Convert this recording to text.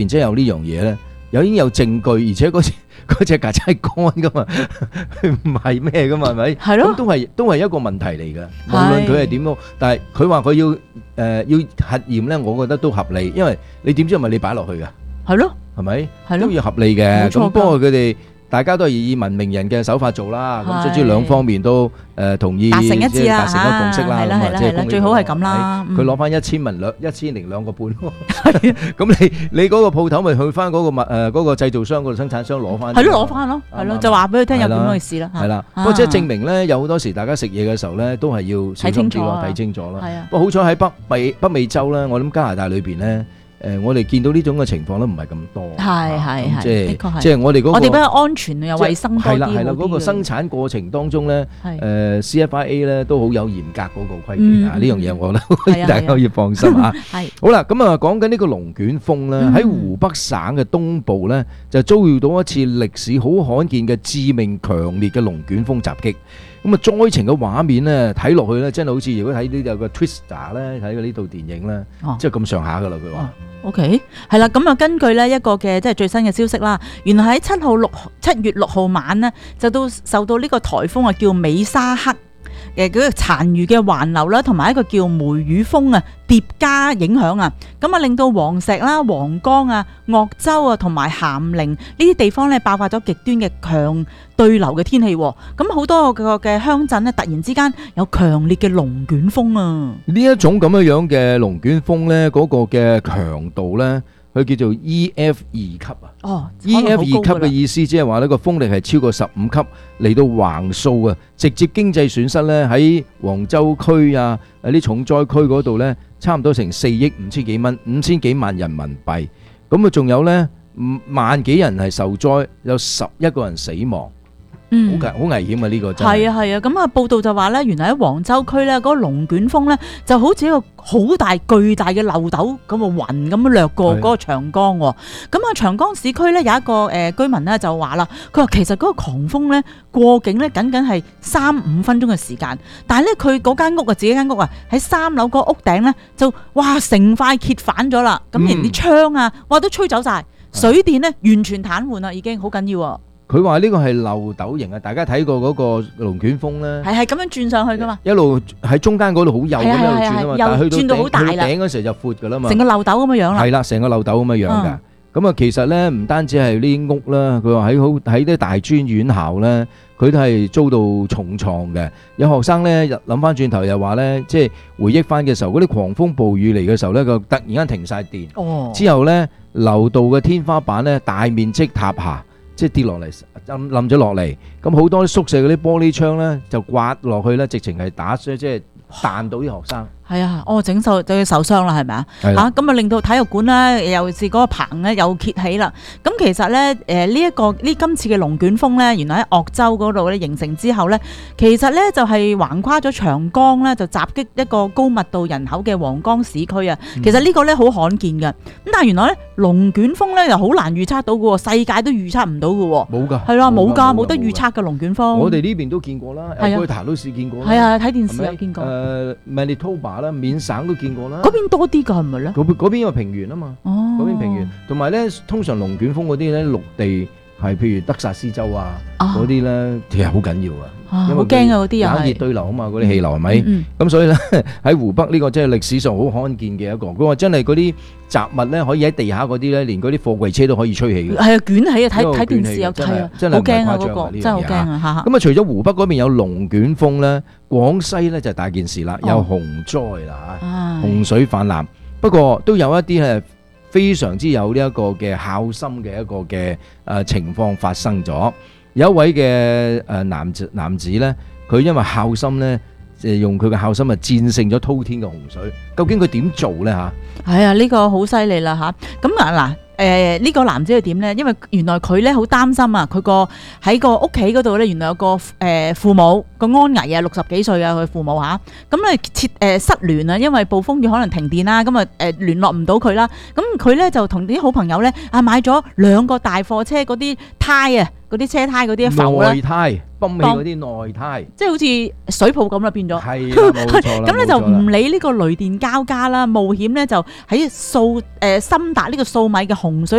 然之後呢樣嘢咧，已經有證據，而且嗰隻曱甴係乾噶嘛，唔係咩噶嘛，係咪？ 係咯， 咁都係一個問題嚟嘅。無論佢係點咯，但係佢話佢要核驗咧，我覺得都合理，因為你點知係咪你擺落去㗎？ 係咯， 係咪？ 係咯， 都要合理嘅。 冇錯㗎。 咁不過佢哋大家都係以文明人嘅手法做啦。咁總之兩方面都同意達成一致啦， 達成咗共識啦。 係啦係啦係啦，最好係咁啦。 佢攞翻1002.5，咁你嗰個鋪頭咪去翻嗰個製造商嗰度生產商攞翻。 係咯，攞翻咯，係咯，就話俾佢聽有咁嘅事啦。 係啦，不過即係證明咧，有好多時大家食嘢嘅時候咧，都係要小心啲咯，睇清楚咯。 係啊。 不過好彩喺北美洲咧，我諗加拿大裏邊咧。我哋見到呢種嘅情況都唔係咁多， 係，的確係， 即係我哋嗰個我哋比較安全又衞生多啲。 係啦，嗰個生產過程當中咧，CFIA 咧都好有嚴格嗰個規矩啊！呢樣嘢我覺得大家可以放心嚇。係好啦，咁啊講緊呢個龍捲風咧，喺湖北省嘅東部咧就遭遇到一次歷史好罕見嘅致命強烈嘅龍捲風襲擊。咁啊災情嘅畫面咧睇落去咧，真係好似如果睇呢有個 Twister 咧睇過呢套電影咧，即係咁上下噶啦佢話。 OK， 係啦，咁啊根據呢一個嘅即係最新嘅消息啦，原來喺7月6號晚呢，就都受到呢個颱風啊叫美沙克嗰個殘餘嘅環流啦，同埋一個叫梅雨風啊疊加影響啊，咁啊令到黃石啦、黃岡啊、鄂州啊同埋咸寧呢啲地方咧爆發咗極端嘅強對流嘅天氣，咁好多個嘅鄉鎮咧突然之間有強烈嘅龍捲風啊！ 呢一種咁樣嘅龍捲風咧，嗰個嘅強度咧，佢叫做 EF 2級啊。 哦 ，EF 2級嘅意思即係話呢個風力係超過15級嚟到橫掃啊，直接經濟損失咧喺黃州區啊啲重災區嗰度咧，差唔多成4億5千幾蚊，5000幾萬人民幣。咁啊，仲有咧萬幾人係受災，有11個人死亡。好危險啊！呢個真係係啊，咁啊報道就話咧，原來喺黃州區咧嗰個龍捲風咧就好似一個好大巨大嘅漏斗咁啊雲咁樣掠過嗰個長江。咁啊長江市區咧有一個居民咧就話啦，佢話其實嗰個狂風咧過境咧僅係3-5分鐘嘅時間，但係咧佢嗰間屋啊自己間屋啊喺3樓個屋頂咧就哇成塊揭反咗啦，咁連啲窗啊哇都吹走晒，水電咧完全癱瘓啦，已經好緊要啊！ 佢話呢個係漏斗型啊！大家睇過嗰個龍捲風咧， 係咁樣轉上去噶嘛， 一路喺中間嗰度好幼咁樣轉啊嘛，但係去到頂嗰時就闊噶啦嘛， 成個漏斗咁樣啦， 係啦，成個漏斗咁樣㗎。咁啊，其實咧唔單止係呢啲屋啦，佢話喺啲大專院校咧，佢都係遭到重創嘅。有學生咧諗翻轉頭又話咧，即係回憶翻嘅時候，嗰啲狂風暴雨嚟嘅時候咧，佢突然間停晒電，之後咧樓道嘅天花板咧大面積塌下。即係跌落嚟，冧咗落嚟，咁好多宿舍嗰啲玻璃窗咧就刮落去咧，直情係打傷，即係彈到啲學生。係啊， 整受就要受傷啦，係咪啊？嚇，咁啊令到體育館咧，又是嗰個棚咧又揭起啦。咁其實咧，今次嘅龍捲風咧，原來喺鄂州嗰度咧形成之後咧，其實咧就係橫跨咗長江咧，就襲擊一個高密度人口嘅黃岡市區啊。其實呢個咧好罕見嘅。咁但係原來咧龍捲風咧又好難預測到嘅喎，世界都預測唔到嘅喎。冇㗎。係啦，冇㗎，冇得預測嘅龍捲風。 我哋呢邊都見過啦，Alberta都試見過。 係啊，睇電視有見過。 Manitoba 啦，緬省都見過啦。 嗰邊多啲㗎係咪咧？ 嗰邊有平原啊嘛。哦。嗰邊平原，同埋咧，通常龍捲風嗰啲咧陸地係譬如德薩斯州啊嗰啲咧，其實好緊要啊。 好驚啊！嗰啲又係冷熱對流啊嘛，嗰啲氣流係咪？咁所以咧喺湖北呢個即係歷史上好罕見嘅一個。佢話真係嗰啲雜物咧，可以喺地下嗰啲咧，連嗰啲貨櫃車都可以吹起嘅。係啊，捲起啊！睇電視有睇啊，真係好驚啊！嗰個真係好驚啊！咁啊，除咗湖北嗰邊有龍捲風咧，廣西咧就大件事啦，有洪災啦嚇，洪水泛濫。不過都有一啲係非常之有呢一個嘅孝心嘅一個嘅情況發生咗。有一位嘅男子咧，佢因為孝心咧，用佢嘅孝心啊戰勝咗滔天嘅洪水。究竟佢點做咧嚇？係啊，呢個好犀利啦嚇！咁啊嗱，呢個男子係點咧？因為原來佢咧好擔心啊，佢喺個屋企嗰度咧，原來有個父母個安危啊，60幾歲啊，佢父母嚇，咁咧失聯啊，因為暴風雨可能停電啦，咁啊聯絡唔到佢啦。咁佢咧就同啲好朋友咧買咗2個大貨車嗰啲胎啊。 嗰啲車胎嗰啲浮啦， 內胎泵起嗰啲內胎， 即係好似水泡咁啦變咗。 係啦，冇錯啦。 咁咧就唔理呢個雷電交加啦，冒險咧就喺深達呢個數米嘅洪水